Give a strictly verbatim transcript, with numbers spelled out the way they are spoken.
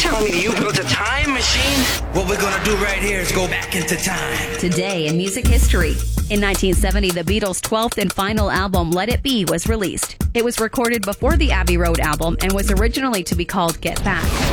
telling me you built a time machine? What we're gonna do right here is go back into time. Today in music history. In nineteen seventy, the Beatles' twelfth and final album, Let It Be, was released. It was recorded before the Abbey Road album and was originally to be called Get Back.